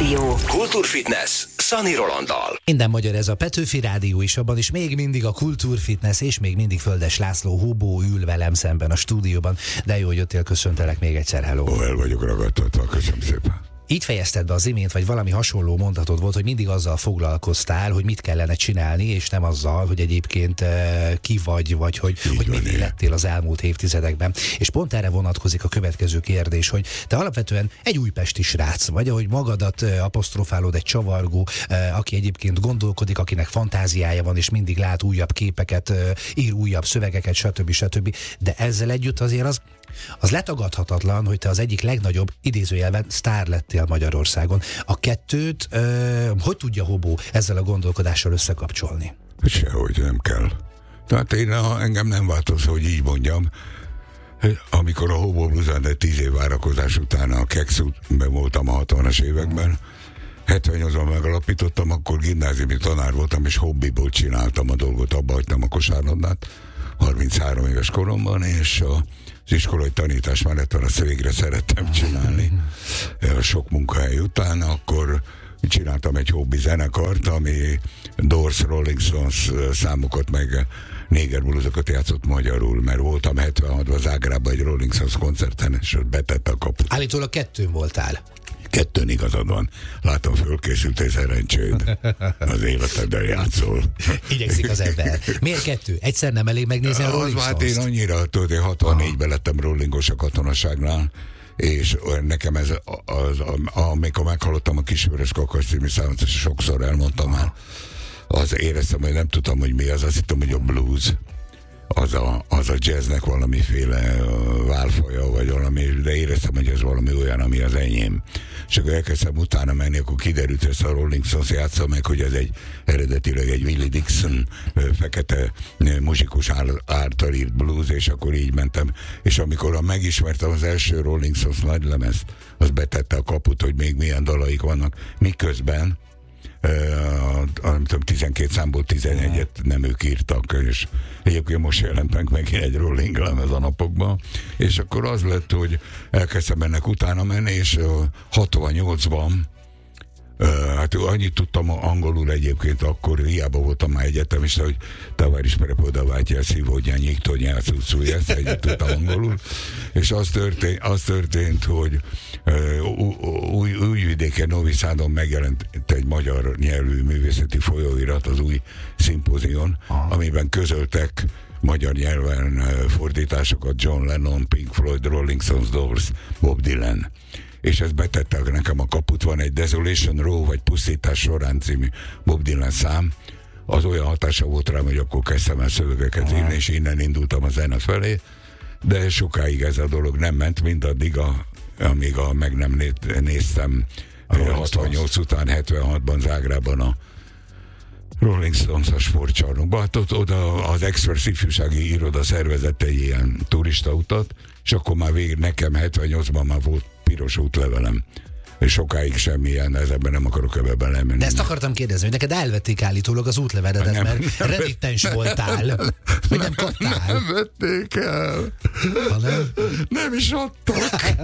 Rádió. Kultúrfitness Szani Rolanddal. Minden magyar ez a Petőfi Rádió is, abban is még mindig a Kultúrfitness, és még mindig Földes László Hobó ül velem szemben a stúdióban. De jó, hogy jöttél, köszöntelek még egyszer, hello. El vagyok ragadtatva, köszönöm szépen. Így fejezted be az imént, vagy valami hasonló mondatod volt, hogy mindig azzal foglalkoztál, hogy mit kellene csinálni, és nem azzal, hogy egyébként ki vagy hogy mi lettél az elmúlt évtizedekben. És pont erre vonatkozik a következő kérdés, hogy te alapvetően egy újpesti srác vagy, ahogy magadat apostrofálod, egy csavargó, aki egyébként gondolkodik, akinek fantáziája van, és mindig lát újabb képeket, ír újabb szövegeket, stb. De ezzel együtt azért az letagadhatatlan, hogy te az egyik legnagyobb, idézőjelben, sztár lettél Magyarországon. A kettőt hogy tudja Hobó ezzel a gondolkodással összekapcsolni? Sehogy nem kell. Tehát engem nem változ, hogy így mondjam. Amikor a Hobó Blues-on, de 10 év várakozás után a Kekszútben voltam a 60-as években, 78-ban megalapítottam, akkor gimnáziumi tanár voltam, és hobbiból csináltam a dolgot, abba hagytam a kosárlabdát 33 éves koromban, és az iskolai tanítás mellett azt végre szerettem csinálni. Sok munkahely után, akkor csináltam egy hobbi zenekart, ami Doors, Rolling Stones számokat, meg néger bluesokat játszott magyarul, mert voltam 76-ban Zágrában egy Rolling Stones koncerten, és ott betette a kaput. Állítólag 2 voltál. 2 igazad van. Látom, fölkészült egy szerencséd. Az életeddel játszol. Igyekszik az ember. Miért 2? Egyszer nem elég megnézni a Rolling Stones-t? Hát én annyira, tudod, 64-ben lettem rollingos a katonaságnál, és nekem ez, amikor meghallottam a Kisvörös Kakas című számot, és sokszor elmondtam már, az éreztem, hogy nem tudtam, hogy mi az, azt hittem, hogy a blues. Az a jazznek valamiféle válfaja, vagy valami, de éreztem, hogy ez valami olyan, ami az enyém. És akkor elkezdtem utána menni, akkor kiderült, ezt a Rolling Stones játsza meg, hogy ez eredetileg egy Willie Dixon fekete muzsikus által írt blues, és akkor így mentem. És amikor megismertem az első Rolling Stones nagylemezt, az betette a kaput, hogy még milyen dalaik vannak, miközben nem tudom, 12 számból 11-et nem ők írtak, és egyébként most jelent meg megint egy Rolling lemez a napokban, és akkor az lett, hogy elkezdtem ennek utána menni, és 68-ban hát annyit tudtam angolul egyébként, akkor hiába voltam már egyetemista, hogy tavaris prepodavátja szívódján nyíktól nyelszúszúj, ezt egyet tudtam angolul, és az történt, hogy Újvidéken, Novi Szádon megjelent egy magyar nyelvű művészeti folyóirat, az Új Szimpózion, amiben közöltek magyar nyelven fordításokat: John Lennon, Pink Floyd, Rolling Stones, Doors, Bob Dylan. És ez betette nekem a kaput. Van egy Desolation Row, vagy Pusztítás során című Bob Dylan szám. Az olyan hatása volt rám, hogy akkor kezdtem el szövegeket írni, és innen indultam a zene felé. De sokáig ez a dolog nem ment, mindaddig, amíg meg nem néztem 68 után, 76-ban Zágrában a Rolling Stones a sportcsarnokban. Hát oda az Express ifjúsági iroda szervezett egy ilyen turistautat, és akkor már végig nekem 78-ban már volt piros útlevelem. És sokáig semmilyen, ezekben nem akarok ebben lemenni. De ezt akartam kérdezni, hogy neked elvették állítólag az útleveledet, mert renitens voltál. Vagy nem kaptál? Nem vették el. Nem is adtak.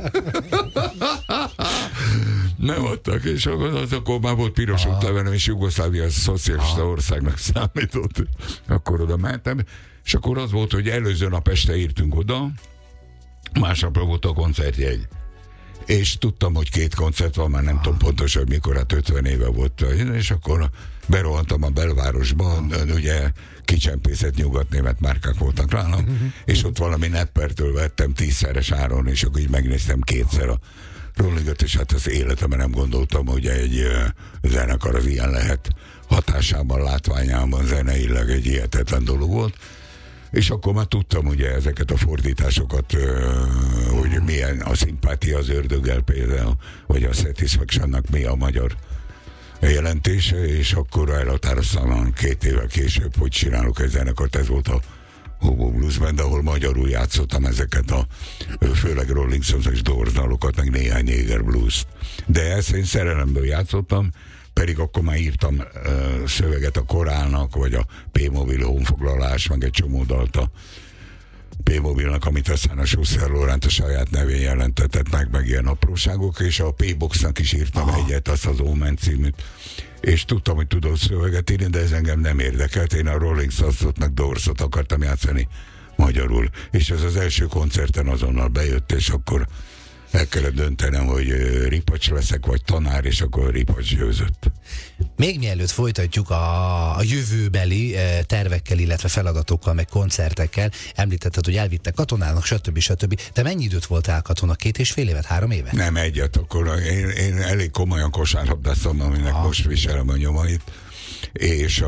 Nem adtak, és akkor már volt piros útlevelem, és Jugoszlávia szocialista országnak számított. Akkor oda mentem, és akkor az volt, hogy előző nap este írtunk oda, másnapra volt a koncertjegy. És tudtam, hogy 2 koncert van, már nem tudom pontosan, hogy mikor, hát 50 éve volt, és akkor berohantam a belvárosba, ugye kicsempészett nyugatnémet márkák voltak nálam, és ott valami neppertől vettem 10-szeres áron, és akkor így megnéztem 2-szer a Rollingot, és hát az életemben nem gondoltam, hogy egy zenekar az ilyen lehet. Hatásában, látványában, zeneileg egy hihetetlen dolog volt. És akkor már tudtam ugye ezeket a fordításokat, hogy milyen a Szimpátia az ördöggel például, vagy a Satisfactionnak mi a magyar jelentése, és akkor elhatároztam 2 évvel később, hogy csinálok egy zenekart. Ez volt a Hobó Blues Band, ahol magyarul játszottam ezeket főleg Rolling Stones és Doors dalokat, meg néhány néger blues-t. De ezt én szerelemből játszottam, pedig akkor már írtam szöveget a Korálnak, vagy a P-Mobil honfoglalás, meg egy csomó dalt a P-mobilnak, amit aztán a Schuster Lóránt a saját nevén jelentetett meg ilyen apróságok, és a P-boxnak is írtam egyet, azt az Omen címűt. És tudtam, hogy tudok szöveget írni, de ez engem nem érdekelt. Én a Rolling Stones-ot meg Doors-ot akartam játszani magyarul. És ez az első koncerten azonnal bejött, és akkor el kellett döntenem, hogy ripacs leszek, vagy tanár, és akkor ripacs győzött. Még mielőtt folytatjuk a jövőbeli tervekkel, illetve feladatokkal, meg koncertekkel, említetted, hogy elvittek katonának, stb. Te mennyi időt voltál katona? 2,5 évet, 3 évet? Nem, egyet, akkor én elég komolyan kosárlabdáztam, aminek most viselem a nyomait, és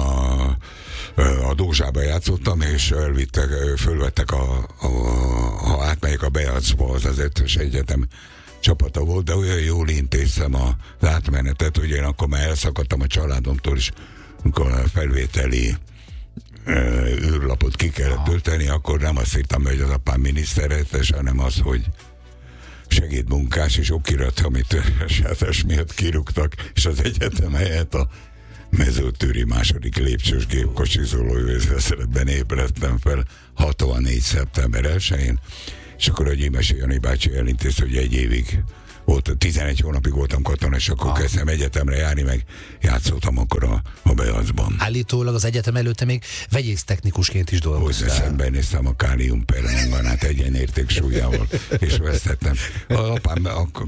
a Dózsába játszottam, és fölvettek ha átmegyek a Beacba, az 5-ös egyetem csapata volt, de olyan jól intéztem az átmenetet, hogy én akkor már elszakadtam a családomtól is, amikor a felvételi űrlapot ki kellett tölteni, akkor nem azt írtam, hogy az apám miniszterhelyettes, hanem az, hogy segédmunkás, és okirat, amit sátás miatt kirúgtak, és az egyetem helyett a mezőtőri második lépcsős gépkocsizoló vezérszeretben ébredtem fel 64. szeptember 1-én, és akkor a Gyimesi Jani bácsi elintézte, hogy 1 évig volt, 11 hónapig voltam katona, és akkor kezdtem egyetemre járni, meg játszottam akkor a Beacban. Állítólag az egyetem előtte még vegyésztechnikusként is dolgoztál. Hozzá szembenéztem a kálium permanganát egyenérték súlyával, és vesztettem. A apám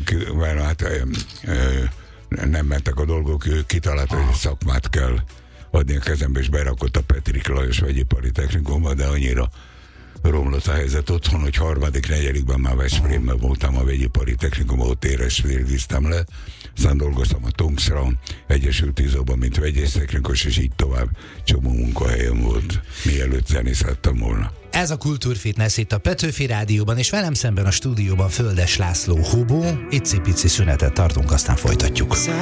nem mentek a dolgok, ő kitalálta, hogy szakmát kell adni a kezembe, és berakott a Petrik Lajos Vegyipari Technikumba, de annyira romlott a helyzet otthon, hogy 3.-4. már Veszprémben voltam a Vegyipari Technikumban, ott érezvérgiztem le, aztán dolgoztam a Tungsra, Egyesült Izóban, mint vegyésztechnikus, és így tovább csomó munkahelyem volt, mielőtt zenészettem volna. Ez a Kultúrfitness itt a Petőfi Rádióban, és velem szemben a stúdióban Földes László Hobó. Icipici szünetet tartunk, aztán folytatjuk.